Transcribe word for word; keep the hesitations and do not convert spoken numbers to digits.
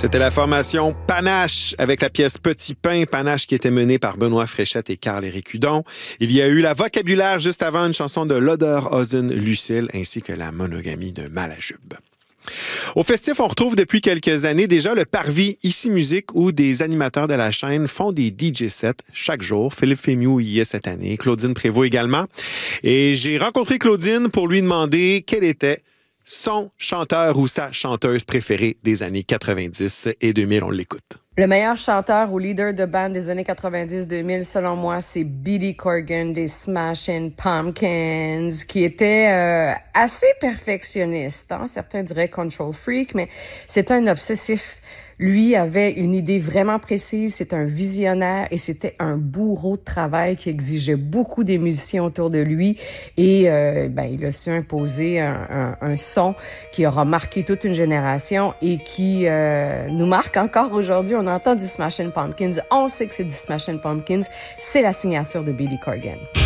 C'était la formation Panache avec la pièce Petit Pain, Panache qui était menée par Benoît Fréchette et Carl-Éric Hudon. Il y a eu la Vocabulaire juste avant, une chanson de Loder-Hosen Lucille, ainsi que la Monogamie de Malajube. Au festif, on retrouve depuis quelques années déjà le Parvis Ici Musique où des animateurs de la chaîne font des D J sets chaque jour. Philippe Fémieux y est cette année, Claudine Prévost également. Et j'ai rencontré Claudine pour lui demander quel était son chanteur ou sa chanteuse préférée des années quatre-vingt-dix et deux mille. On l'écoute. Le meilleur chanteur ou leader de band des années quatre-vingt-dix deux mille, selon moi, c'est Billy Corgan des Smashing Pumpkins, qui était euh, assez perfectionniste. Hein? Certains diraient control freak, mais c'est un obsessif. Lui avait une idée vraiment précise, c'est un visionnaire et c'était un bourreau de travail qui exigeait beaucoup des musiciens autour de lui et euh, ben, il a su imposer un, un, un son qui aura marqué toute une génération et qui euh, nous marque encore aujourd'hui. On entend du Smashing Pumpkins, on sait que c'est du Smashing Pumpkins, c'est la signature de Billy Corgan.